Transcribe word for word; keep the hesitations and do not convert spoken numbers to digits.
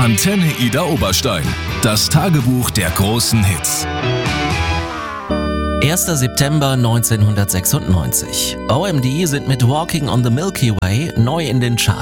Antenne Ida Oberstein. Das Tagebuch der großen Hits. erster September neunzehnhundertsechsundneunzig. O M D sind mit Walking on the Milky Way neu in den Charts.